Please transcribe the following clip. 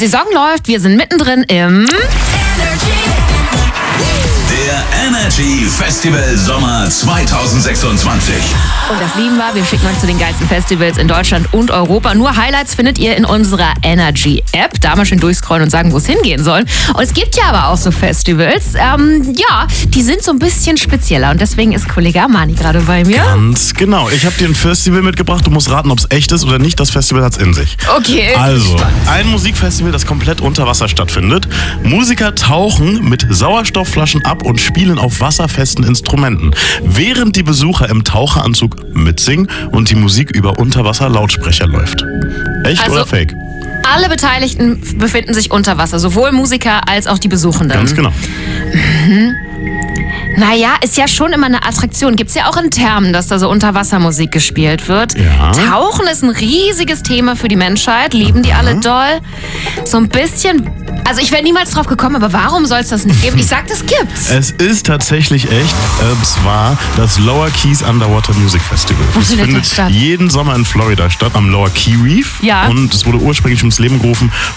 Saison läuft, wir sind mittendrin im Der Energy Festival Sommer 2026. Und das lieben wir. Wir schicken euch zu den geilsten Festivals in Deutschland und Europa. Nur Highlights findet ihr in unserer Energy-App. Da mal schön durchscrollen und sagen, wo es hingehen soll. Und es gibt ja aber auch so Festivals, die sind so ein bisschen spezieller. Und deswegen ist Kollege Armani gerade bei mir. Ganz genau. Ich habe dir ein Festival mitgebracht. Du musst raten, ob es echt ist oder nicht. Das Festival hat's in sich. Okay. Also, ein Musikfestival, das komplett unter Wasser stattfindet. Musiker tauchen mit Sauerstoffflaschen ab und spielen auf wasserfesten Instrumenten, während die Besucher im Taucheranzug mitsingen und die Musik über Unterwasser-Lautsprecher läuft. Echt oder fake? Alle Beteiligten befinden sich unter Wasser, sowohl Musiker als auch die Besuchenden. Ganz genau. Naja, ist ja schon immer eine Attraktion. Gibt's ja auch in Thermen, dass da so Unterwassermusik gespielt wird. Ja. Tauchen ist ein riesiges Thema für die Menschheit. Lieben die alle doll. So ein bisschen... Also ich wäre niemals drauf gekommen, aber warum soll es das nicht geben? Ich sag, das gibt's. Es ist tatsächlich echt, zwar das Lower Keys Underwater Music Festival. Wo Das findet findet das statt? jeden Sommer in Florida statt, am Lower Key Reef. Ja. Und es wurde ursprünglich ins Leben gerufen